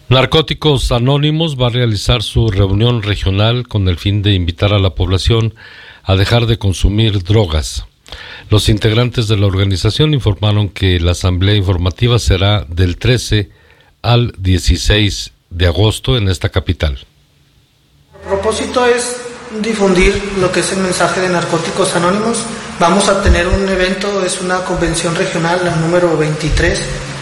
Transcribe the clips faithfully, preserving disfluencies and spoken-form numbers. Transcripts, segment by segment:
Narcóticos Anónimos va a realizar su reunión regional con el fin de invitar a la población a dejar de consumir drogas. Los integrantes de la organización informaron que la asamblea informativa será del trece al dieciséis de agosto en esta capital. El propósito es difundir lo que es el mensaje de Narcóticos Anónimos. Vamos a tener un evento, es una convención regional, la número veintitrés,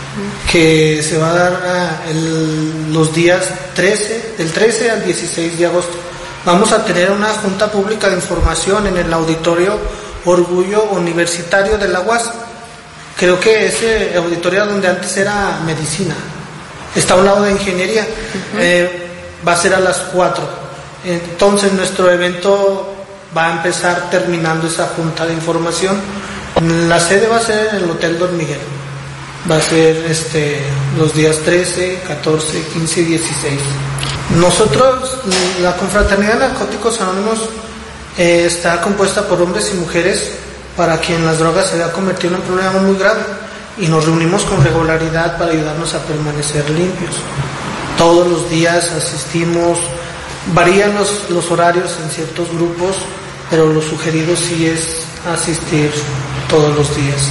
que se va a dar el, los días trece, del trece al dieciséis de agosto. Vamos a tener una junta pública de información en el auditorio Orgullo Universitario de la U A S. Creo que ese auditorio donde antes era medicina, está a un lado de ingeniería. Uh-huh. eh, va a ser a las cuatro. Entonces nuestro evento va a empezar terminando esa junta de información. La sede va a ser en el Hotel Don Miguel. Va a ser este, los días trece, catorce, quince y dieciséis. Nosotros, la Confraternidad de Narcóticos Anónimos, eh, está compuesta por hombres y mujeres para quien las drogas se había convertido en un problema muy grave, y nos reunimos con regularidad para ayudarnos a permanecer limpios. Todos los días asistimos, varían los, los horarios en ciertos grupos, pero lo sugerido sí es asistir todos los días.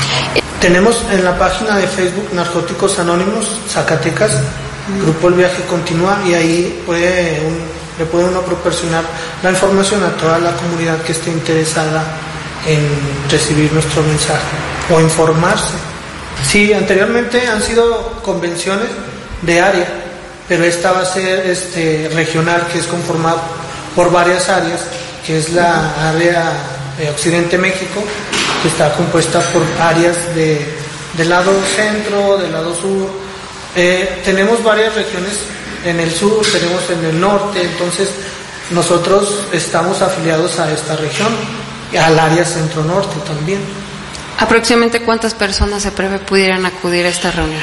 Tenemos en la página de Facebook Narcóticos Anónimos Zacatecas, Grupo El Viaje Continúa, y ahí puede un, le puede uno proporcionar la información a toda la comunidad que esté interesada en recibir nuestro mensaje o informarse. Sí, anteriormente han sido convenciones de área, pero esta va a ser este, regional, que es conformada por varias áreas, que es la área de Occidente México, que está compuesta por áreas de, del lado centro, del lado sur. Eh, tenemos varias regiones en el sur, tenemos en el norte, entonces nosotros estamos afiliados a esta región, y al área centro-norte también. ¿Aproximadamente cuántas personas se prevé pudieran acudir a esta reunión?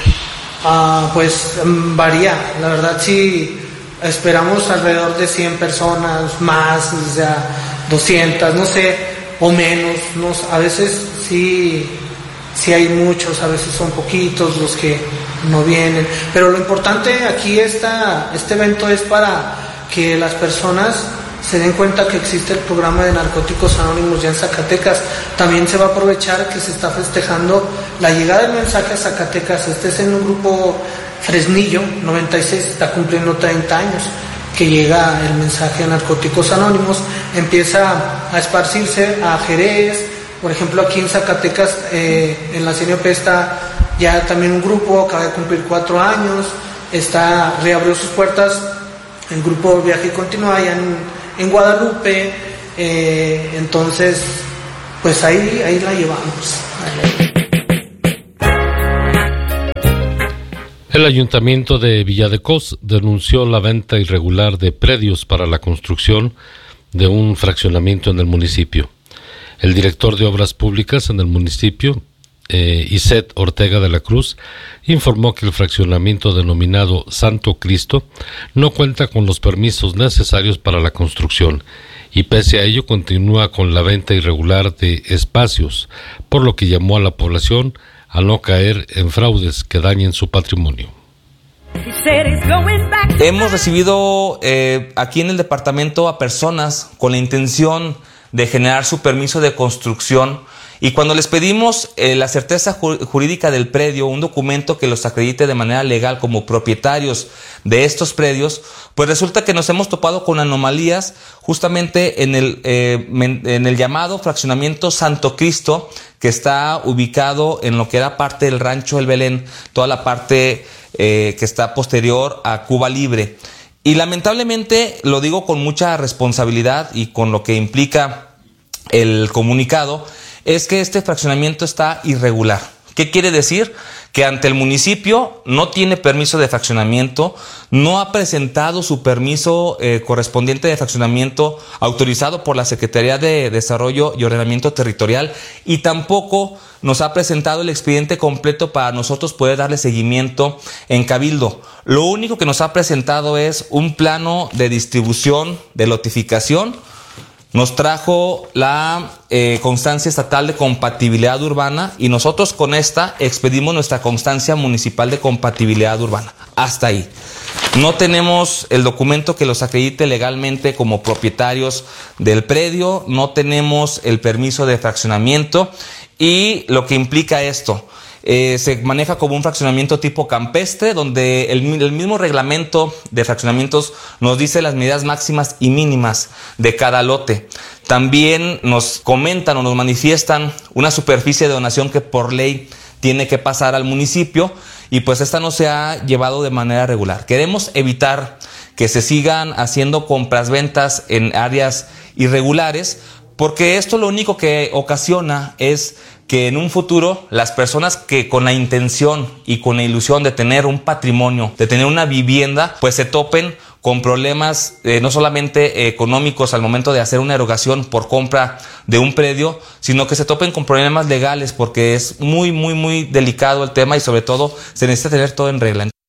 Ah, pues varía, la verdad sí, esperamos alrededor de cien personas, más, o sea, doscientas, no sé, o menos, no, a veces sí, sí hay muchos, a veces son poquitos los que no vienen, pero lo importante aquí esta, este evento es para que las personas se den cuenta que existe el programa de Narcóticos Anónimos ya en Zacatecas. También se va a aprovechar que se está festejando la llegada del mensaje a Zacatecas. Este es en un grupo Fresnillo, noventa y seis, está cumpliendo treinta años que llega el mensaje a Narcóticos Anónimos, empieza a esparcirse a Jerez, por ejemplo aquí en Zacatecas, eh, en la C N O P está ya también un grupo, acaba de cumplir cuatro años, está, reabrió sus puertas el grupo Viaje Continúa allá en, en Guadalupe, eh, entonces pues ahí, ahí la llevamos. El Ayuntamiento de Villadecós denunció la venta irregular de predios para la construcción de un fraccionamiento en el municipio. El director de Obras Públicas en el municipio, eh, Iset Ortega de la Cruz, informó que el fraccionamiento denominado Santo Cristo no cuenta con los permisos necesarios para la construcción y pese a ello continúa con la venta irregular de espacios, por lo que llamó a la población a no caer en fraudes que dañen su patrimonio. Hemos recibido eh, aquí en el departamento a personas con la intención de generar su permiso de construcción, y cuando les pedimos eh, la certeza jurídica del predio, un documento que los acredite de manera legal como propietarios de estos predios, pues resulta que nos hemos topado con anomalías justamente en el, eh, en el llamado fraccionamiento Santo Cristo, que está ubicado en lo que era parte del Rancho El Belén, toda la parte eh, que está posterior a Cuba Libre. Y lamentablemente, lo digo con mucha responsabilidad y con lo que implica el comunicado, es que este fraccionamiento está irregular. ¿Qué quiere decir? Que ante el municipio no tiene permiso de fraccionamiento, no ha presentado su permiso eh, correspondiente de fraccionamiento autorizado por la Secretaría de Desarrollo y Ordenamiento Territorial, y tampoco nos ha presentado el expediente completo para nosotros poder darle seguimiento en Cabildo. Lo único que nos ha presentado es un plano de distribución de lotificación. Nos trajo la eh, constancia estatal de compatibilidad urbana y nosotros con esta expedimos nuestra constancia municipal de compatibilidad urbana. hasta ahí. No tenemos el documento que los acredite legalmente como propietarios del predio, no tenemos el permiso de fraccionamiento y lo que implica esto, eh, se maneja como un fraccionamiento tipo campestre, donde el, el mismo reglamento de fraccionamientos nos dice las medidas máximas y mínimas de cada lote. También nos comentan o nos manifiestan una superficie de donación que por ley tiene que pasar al municipio y pues esta no se ha llevado de manera regular. Queremos evitar que se sigan haciendo compras-ventas en áreas irregulares, porque esto lo único que ocasiona es que en un futuro las personas que con la intención y con la ilusión de tener un patrimonio, de tener una vivienda, pues se topen con problemas eh, no solamente eh, económicos al momento de hacer una erogación por compra de un predio, sino que se topen con problemas legales, porque es muy, muy, muy delicado el tema y sobre todo se necesita tener todo en regla.